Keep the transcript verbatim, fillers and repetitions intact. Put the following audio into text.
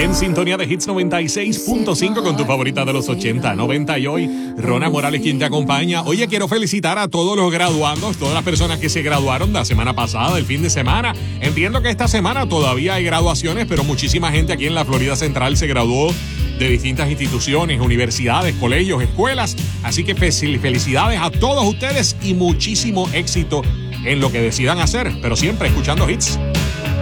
En sintonía de Hits noventa y seis punto cinco con tu favorita de los ochenta, noventa y hoy, Rona Morales quien te acompaña. Oye, quiero felicitar a todos los graduandos, todas las personas que se graduaron la semana pasada, el fin de semana. Entiendo que esta semana todavía hay graduaciones, pero muchísima gente aquí en la Florida Central se graduó de distintas instituciones, universidades, colegios, escuelas. Así que felicidades a todos ustedes y muchísimo éxito en lo que decidan hacer, pero siempre escuchando hits.